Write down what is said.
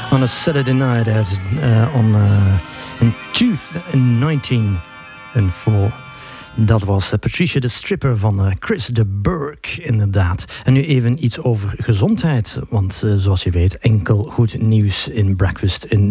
On a Saturday night in 2004. Dat was Patricia de Stripper van Chris de Burgh, inderdaad. En nu even iets over gezondheid. Want zoals je weet, enkel goed nieuws in Breakfast in